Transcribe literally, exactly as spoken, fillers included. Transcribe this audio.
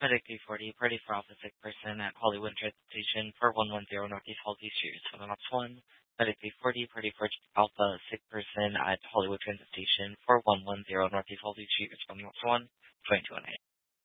Medic three forty, ready for Alpha six person at Hollywood Transit Station for one one zero Northeast Halsey Street. For the next one, Medic three forty, ready for Alpha six person at Hollywood Transit Station for one one zero Northeast Halsey Street. For the next one, twenty-two oh eight.